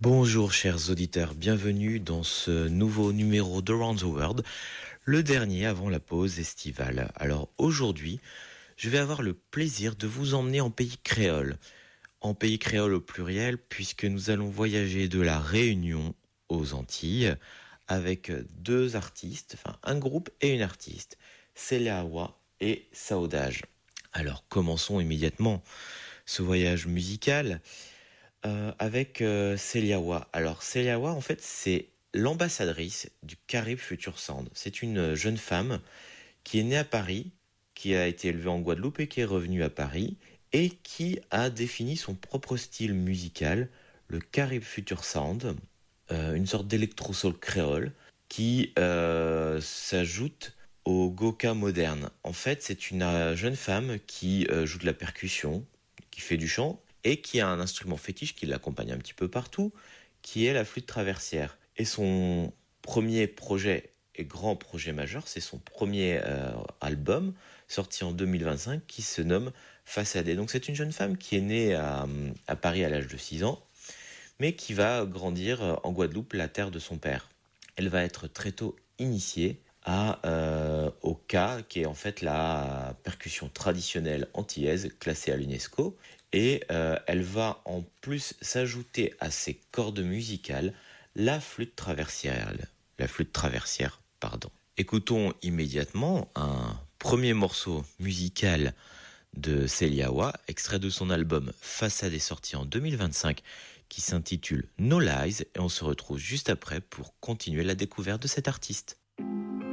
Bonjour chers auditeurs, bienvenue dans ce nouveau numéro d'Around the World, le dernier avant la pause estivale. Alors aujourd'hui, je vais avoir le plaisir de vous emmener en pays créole. En pays créole au pluriel, puisque nous allons voyager de la Réunion aux Antilles avec deux artistes, enfin un groupe et une artiste, Seleawa et Saudage. Alors commençons immédiatement ce voyage musical avec Seliawa. Alors Seliawa, en fait, c'est l'ambassadrice du Carib Future Sound. C'est une jeune femme qui est née à Paris, qui a été élevée en Guadeloupe et qui est revenue à Paris et qui a défini son propre style musical, le Carib Future Sound, une sorte d'électro-soul créole qui s'ajoute au Goka moderne. En fait, c'est une jeune femme qui joue de la percussion, qui fait du chant et qui a un instrument fétiche qui l'accompagne un petit peu partout, qui est la flûte traversière. Et son premier projet et grand projet majeur, c'est son premier album sorti en 2025 qui se nomme Façadé. Donc c'est une jeune femme qui est née à Paris à l'âge de 6 ans, mais qui va grandir en Guadeloupe, la terre de son père. Elle va être très tôt initiée au Ka, qui est en fait la percussion traditionnelle antillaise classée à l'UNESCO. Et elle va en plus s'ajouter à ses cordes musicales la flûte traversière. La flûte traversière, pardon. Écoutons immédiatement un premier morceau musical de Seliawa, extrait de son album Façade est sorti en 2025, qui s'intitule No Lies, et on se retrouve juste après pour continuer la découverte de cet artiste.